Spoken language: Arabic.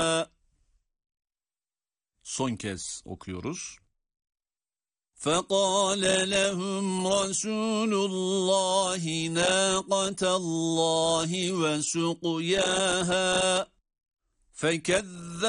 Son kez okuyoruz. فقال لهم رسول الله ناقة الله وسقياها فكذبوا